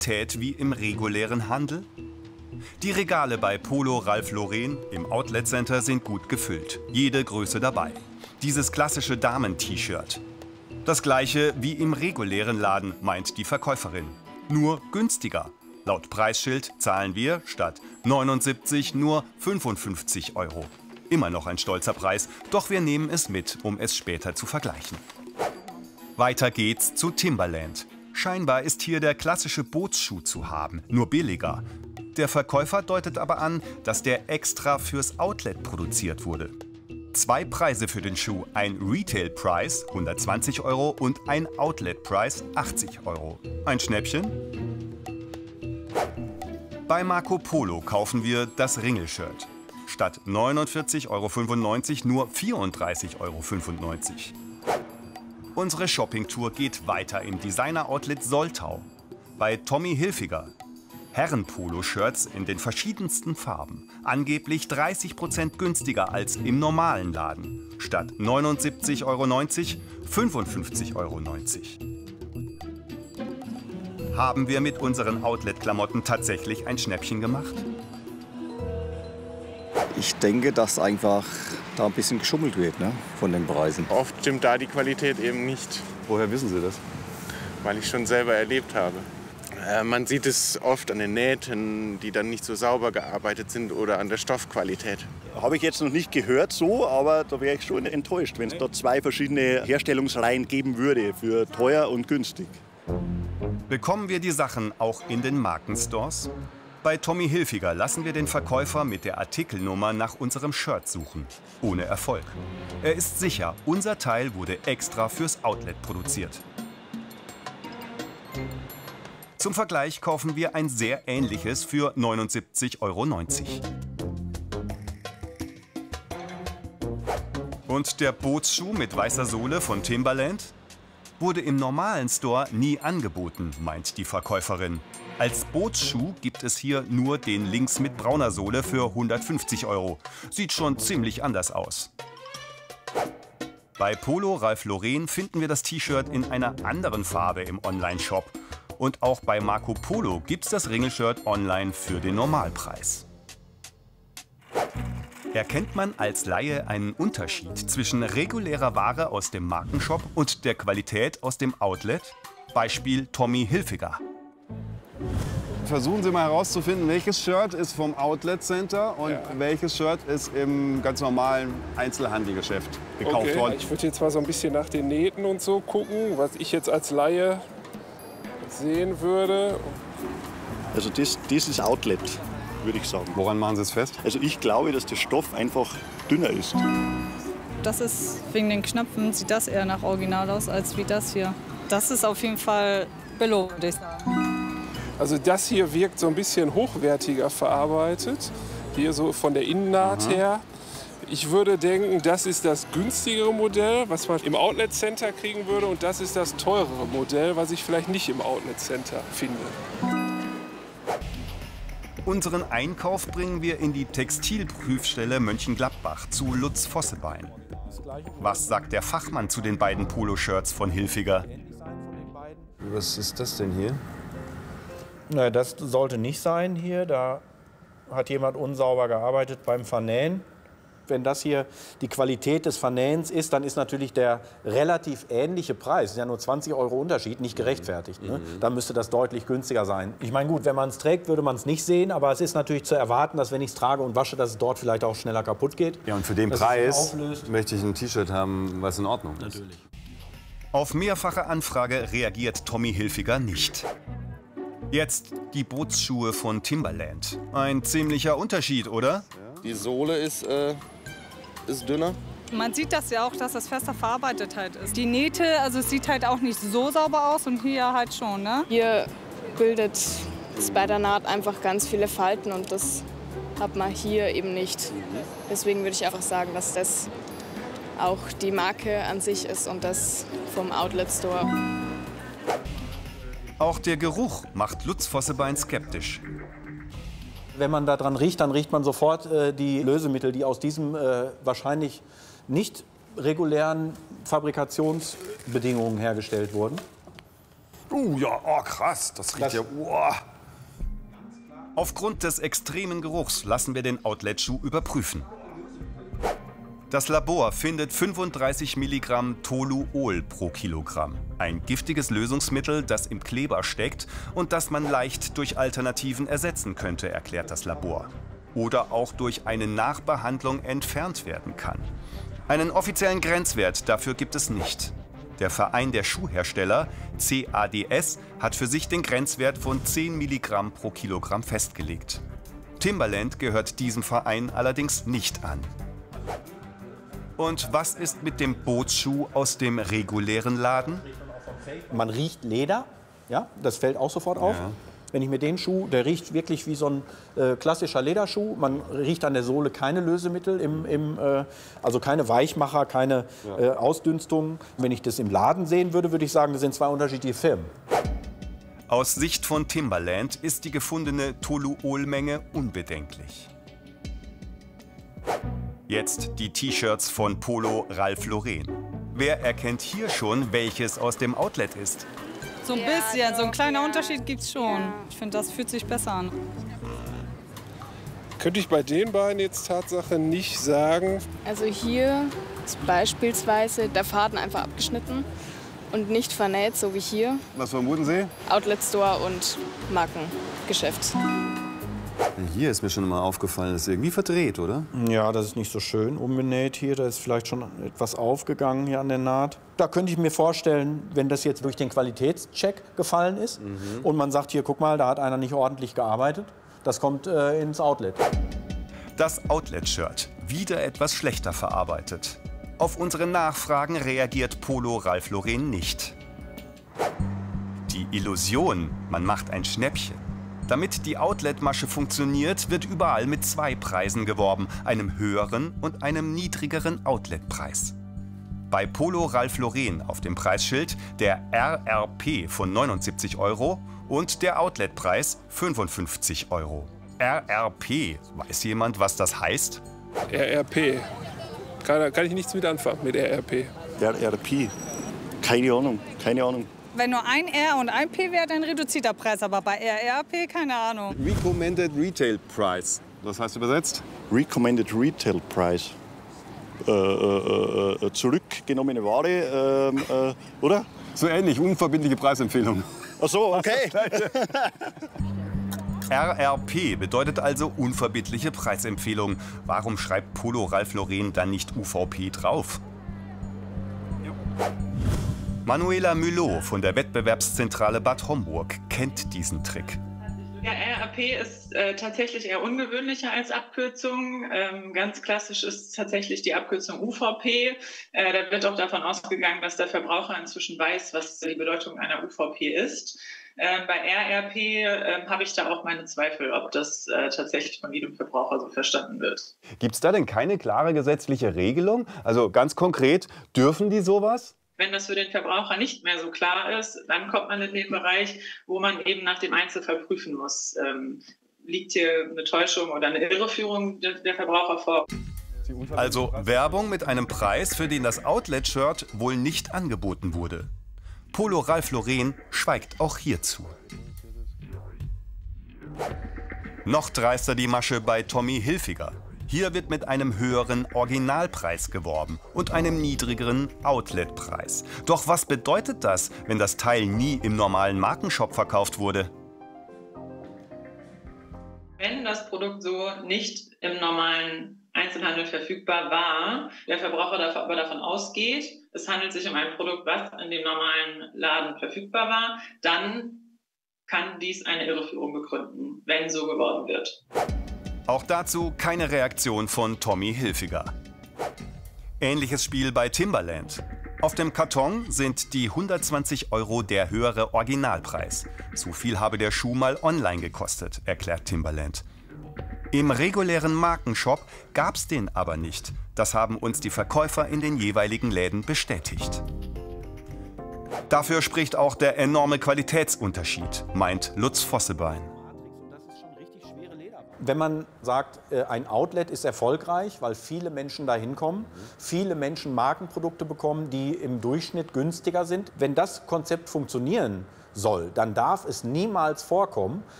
Qualität wie im regulären Handel? Die Regale bei Polo Ralph Lauren im Outlet Center sind gut gefüllt. Jede Größe dabei. Dieses klassische Damen-T-Shirt. Das gleiche wie im regulären Laden, meint die Verkäuferin. Nur günstiger. Laut Preisschild zahlen wir statt 79 nur 55 Euro. Immer noch ein stolzer Preis, doch wir nehmen es mit, um es später zu vergleichen. Weiter geht's zu Timberland. Scheinbar ist hier der klassische Bootsschuh zu haben, nur billiger. Der Verkäufer deutet aber an, dass der extra fürs Outlet produziert wurde. 2 Preise für den Schuh, ein Retail-Preis 120 Euro und ein Outlet-Preis 80 Euro. Ein Schnäppchen? Bei Marco Polo kaufen wir das Ringel-Shirt. Statt 49,95 Euro nur 34,95 Euro. Unsere Shoppingtour geht weiter im Designer-Outlet Soltau. Bei Tommy Hilfiger. Herren-Polo-Shirts in den verschiedensten Farben. Angeblich 30% günstiger als im normalen Laden. Statt 79,90 Euro 55,90 Euro. Haben wir mit unseren Outlet-Klamotten tatsächlich ein Schnäppchen gemacht? Ich denke, dass einfach da ein bisschen geschummelt wird, ne, von den Preisen. Oft stimmt da die Qualität eben nicht. Woher wissen Sie das? Weil ich schon selber erlebt habe. Man sieht es oft an den Nähten, die dann nicht so sauber gearbeitet sind, oder an der Stoffqualität. Habe ich jetzt noch nicht gehört so, aber da wäre ich schon enttäuscht, wenn es da 2 verschiedene Herstellungsreihen geben würde, für teuer und günstig. Bekommen wir die Sachen auch in den Markenstores? Bei Tommy Hilfiger lassen wir den Verkäufer mit der Artikelnummer nach unserem Shirt suchen. Ohne Erfolg. Er ist sicher, unser Teil wurde extra fürs Outlet produziert. Zum Vergleich kaufen wir ein sehr ähnliches für 79,90 Euro. Und der Bootsschuh mit weißer Sohle von Timberland? Wurde im normalen Store nie angeboten, meint die Verkäuferin. Als Bootsschuh gibt es hier nur den links mit brauner Sohle für 150 Euro. Sieht schon ziemlich anders aus. Bei Polo Ralph Lauren finden wir das T-Shirt in einer anderen Farbe im Online-Shop. Und auch bei Marco Polo gibt es das Ringelshirt online für den Normalpreis. Erkennt man als Laie einen Unterschied zwischen regulärer Ware aus dem Markenshop und der Qualität aus dem Outlet? Beispiel Tommy Hilfiger. Versuchen Sie mal herauszufinden, welches Shirt ist vom Outlet Center und welches Shirt ist im ganz normalen Einzelhandelgeschäft gekauft worden. Ich würde jetzt mal so ein bisschen nach den Nähten und so gucken, was ich jetzt als Laie sehen würde. Also das ist Outlet, würde ich sagen. Woran machen Sie es fest? Also ich glaube, dass der Stoff einfach dünner ist. Das ist wegen den Knöpfen, sieht das eher nach Original aus als wie das hier. Das ist auf jeden Fall Billo, würde ich sagen. Also das hier wirkt so ein bisschen hochwertiger verarbeitet, hier so von der Innennaht her. Ich würde denken, das ist das günstigere Modell, was man im Outlet Center kriegen würde, und das ist das teurere Modell, was ich vielleicht nicht im Outlet Center finde. Unseren Einkauf bringen wir in die Textilprüfstelle Mönchengladbach zu Lutz Vossebein. Was sagt der Fachmann zu den beiden Poloshirts von Hilfiger? Was ist das denn hier? Na, das sollte nicht sein hier. Da hat jemand unsauber gearbeitet beim Vernähen. Wenn das hier die Qualität des Vernähens ist, dann ist natürlich der relativ ähnliche Preis, das ist ja nur 20 Euro Unterschied, nicht gerechtfertigt. Ne? Dann müsste das deutlich günstiger sein. Ich meine, gut, wenn man es trägt, würde man es nicht sehen, aber es ist natürlich zu erwarten, dass wenn ich es trage und wasche, dass es dort vielleicht auch schneller kaputt geht. Ja, und für den Preis möchte ich ein T-Shirt haben, was in Ordnung ist. Natürlich. Auf mehrfache Anfrage reagiert Tommy Hilfiger nicht. Jetzt die Bootsschuhe von Timberland. Ein ziemlicher Unterschied, oder? Die Sohle ist dünner. Man sieht das ja auch, dass das fester verarbeitet halt ist. Die Nähte, also es sieht halt auch nicht so sauber aus und hier halt schon, ne? Hier bildet es bei der Naht einfach ganz viele Falten und das hat man hier eben nicht. Deswegen würde ich einfach sagen, dass das auch die Marke an sich ist und das vom Outlet Store. Auch der Geruch macht Lutz Vossebein skeptisch. Wenn man daran riecht, dann riecht man sofort die Lösemittel, die aus diesem wahrscheinlich nicht regulären Fabrikationsbedingungen hergestellt wurden. Ja, oh krass, das riecht ja... Aufgrund des extremen Geruchs lassen wir den Outlet-Schuh überprüfen. Das Labor findet 35 Milligramm Toluol pro Kilogramm. Ein giftiges Lösungsmittel, das im Kleber steckt und das man leicht durch Alternativen ersetzen könnte, erklärt das Labor. Oder auch durch eine Nachbehandlung entfernt werden kann. Einen offiziellen Grenzwert dafür gibt es nicht. Der Verein der Schuhhersteller, CADS, hat für sich den Grenzwert von 10 Milligramm pro Kilogramm festgelegt. Timberland gehört diesem Verein allerdings nicht an. Und was ist mit dem Bootsschuh aus dem regulären Laden? Man riecht Leder, ja, das fällt auch sofort auf. Ja. Wenn ich mir den Schuh, der riecht wirklich wie so ein klassischer Lederschuh. Man riecht an der Sohle keine Lösemittel, also keine Weichmacher, keine Ausdünstungen. Wenn ich das im Laden sehen würde, würde ich sagen, das sind zwei unterschiedliche Firmen. Aus Sicht von Timberland ist die gefundene Toluol-Menge unbedenklich. Jetzt die T-Shirts von Polo Ralph Lauren. Wer erkennt hier schon, welches aus dem Outlet ist? So ein bisschen, so ein kleiner Unterschied gibt's schon. Ich finde, das fühlt sich besser an. Könnte ich bei den beiden jetzt Tatsache nicht sagen. Also hier ist beispielsweise der Faden einfach abgeschnitten und nicht vernäht, so wie hier. Was vermuten Sie? Outlet Store und Markengeschäft. Hier ist mir schon mal aufgefallen, das ist irgendwie verdreht, oder? Ja, das ist nicht so schön umgenäht hier. Da ist vielleicht schon etwas aufgegangen hier an der Naht. Da könnte ich mir vorstellen, wenn das jetzt durch den Qualitätscheck gefallen ist und man sagt, hier, guck mal, da hat einer nicht ordentlich gearbeitet, das kommt ins Outlet. Das Outlet-Shirt, wieder etwas schlechter verarbeitet. Auf unsere Nachfragen reagiert Polo Ralph Lauren nicht. Die Illusion, man macht ein Schnäppchen. Damit die Outlet-Masche funktioniert, wird überall mit zwei Preisen geworben, einem höheren und einem niedrigeren Outlet-Preis. Bei Polo Ralph Lauren auf dem Preisschild der RRP von 79 € und der Outlet-Preis 55 €. RRP, weiß jemand, was das heißt? RRP, kann ich nichts mit anfangen mit RRP. RRP, keine Ahnung, keine Ahnung. Wenn nur ein R und ein P wäre, dann reduziert der Preis. Aber bei RRP, keine Ahnung. Recommended Retail Price. Das heißt übersetzt? Recommended Retail Price. Zurückgenommene Ware, oder? So ähnlich, unverbindliche Preisempfehlung. Ach so, okay. RRP bedeutet also unverbindliche Preisempfehlung. Warum schreibt Polo Ralph Lauren dann nicht UVP drauf? Manuela Müllow von der Wettbewerbszentrale Bad Homburg kennt diesen Trick. Ja, RRP ist tatsächlich eher ungewöhnlicher als Abkürzung. Ganz klassisch ist tatsächlich die Abkürzung UVP. Da wird auch davon ausgegangen, dass der Verbraucher inzwischen weiß, was die Bedeutung einer UVP ist. Bei RRP habe ich da auch meine Zweifel, ob das tatsächlich von jedem Verbraucher so verstanden wird. Gibt es da denn keine klare gesetzliche Regelung? Also ganz konkret, dürfen die sowas? Wenn das für den Verbraucher nicht mehr so klar ist, dann kommt man in den Bereich, wo man eben nach dem Einzelfall prüfen muss. Liegt hier eine Täuschung oder eine Irreführung der Verbraucher vor? Also Werbung mit einem Preis, für den das Outlet-Shirt wohl nicht angeboten wurde. Polo Ralph Lauren schweigt auch hierzu. Noch dreister die Masche bei Tommy Hilfiger. Hier wird mit einem höheren Originalpreis geworben und einem niedrigeren Outletpreis. Doch was bedeutet das, wenn das Teil nie im normalen Markenshop verkauft wurde? Wenn das Produkt so nicht im normalen Einzelhandel verfügbar war, der Verbraucher aber davon ausgeht, es handelt sich um ein Produkt, was in dem normalen Laden verfügbar war, dann kann dies eine Irreführung begründen, wenn so geworden wird. Auch dazu keine Reaktion von Tommy Hilfiger. Ähnliches Spiel bei Timberland. Auf dem Karton sind die 120 € der höhere Originalpreis. So viel habe der Schuh mal online gekostet, erklärt Timberland. Im regulären Markenshop gab es den aber nicht. Das haben uns die Verkäufer in den jeweiligen Läden bestätigt. Dafür spricht auch der enorme Qualitätsunterschied, meint Lutz Vossebein. Wenn man sagt, ein Outlet ist erfolgreich, weil viele Menschen da hinkommen, viele Menschen Markenprodukte bekommen, die im Durchschnitt günstiger sind. Wenn das Konzept funktionieren soll, dann darf es niemals vorkommen,